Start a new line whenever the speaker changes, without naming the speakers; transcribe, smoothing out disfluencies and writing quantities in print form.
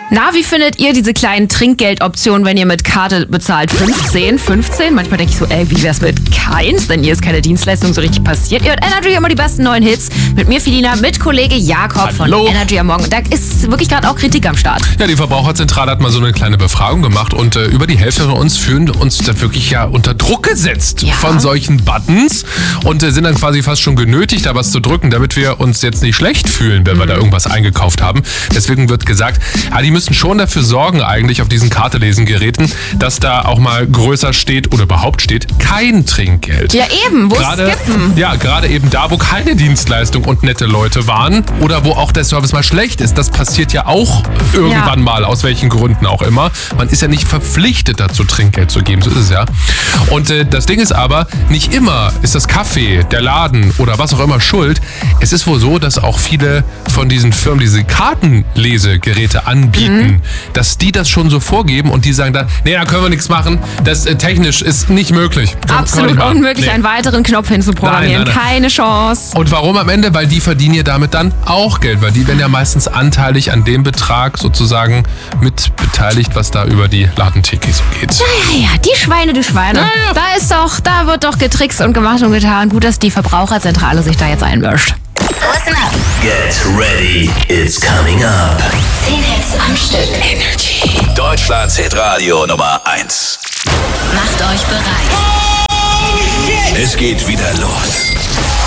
Na, wie findet ihr diese kleinen Trinkgeldoptionen, wenn ihr mit Karte bezahlt? 15? Manchmal denke ich so, wie wär's mit keins? Denn hier ist keine Dienstleistung so richtig passiert. Ihr hört Energy, immer die besten neuen Hits. Mit mir, Felina, mit Kollege Jakob von Energy am Morgen. Da ist wirklich gerade auch Kritik am Start.
Ja, die Verbraucherzentrale hat mal so eine kleine Befragung gemacht und über die Hälfte von uns fühlen uns da wirklich ja unter Druck gesetzt von solchen Buttons und sind dann quasi fast schon genötigt, da was zu drücken, damit wir uns jetzt nicht schlecht fühlen, wenn wir da irgendwas eingekauft haben. Deswegen wird gesagt, die müssen schon dafür sorgen eigentlich auf diesen Kartelesengeräten, dass da auch mal größer steht oder überhaupt steht, kein Trinkgeld.
Ja eben, wo skippen?
Ja, gerade eben da, wo keine Dienstleistung und nette Leute waren oder wo auch der Service mal schlecht ist. Das passiert ja auch irgendwann mal, aus welchen Gründen auch immer. Man ist ja nicht verpflichtet dazu, Trinkgeld zu geben, so ist es ja. Und das Ding ist aber, nicht immer ist das Café, der Laden oder was auch immer schuld. Es ist wohl so, dass auch viele von diesen Firmen diese Kartenlesegeräte anbieten, dass die das schon so vorgeben und die sagen dann, nee, da können wir nichts machen, das technisch ist nicht möglich.
Absolut unmöglich, einen weiteren Knopf hinzuprogrammieren.
Nein.
Keine Chance.
Und warum am Ende? Weil die verdienen ja damit dann auch Geld, weil die werden ja meistens anteilig an dem Betrag sozusagen mit beteiligt, was da über die Ladentheke so geht.
Ja, die Schweine. Ja. Da wird doch getrickst und gemacht und getan. Gut, dass die Verbraucherzentrale sich da jetzt einmischt.
Listen up.
Get ready, it's coming up.
10 Hits am Stück.
Energy. Deutschlands Hitradio Nummer 1.
Macht euch bereit.
Es geht wieder los.